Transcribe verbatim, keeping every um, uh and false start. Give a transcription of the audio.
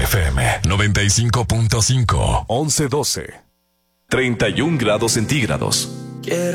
F M noventa y cinco punto cinco. once doce. treinta y un grados centígrados. Quiero